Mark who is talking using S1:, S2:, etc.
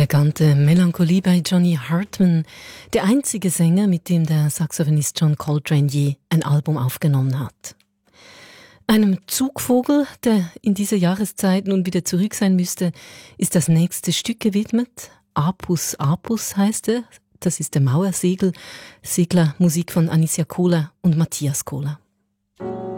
S1: Elegante Melancholie bei Johnny Hartman, der einzige Sänger, mit dem der Saxophonist John Coltrane je ein Album aufgenommen hat. Einem Zugvogel, der in dieser Jahreszeit nun wieder zurück sein müsste, ist das nächste Stück gewidmet. Apus Apus heißt er. Das ist der Mauersegler, Musik von Anicia Kohler und Matthias Kohler.